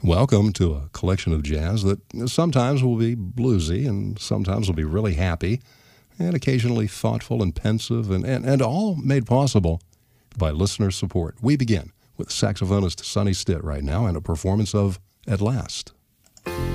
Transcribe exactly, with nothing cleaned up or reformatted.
Welcome to a collection of jazz that sometimes will be bluesy and sometimes will be really happy and occasionally thoughtful and pensive and, and, and all made possible by listener support. We begin with saxophonist Sonny Stitt right now and a performance of At Last.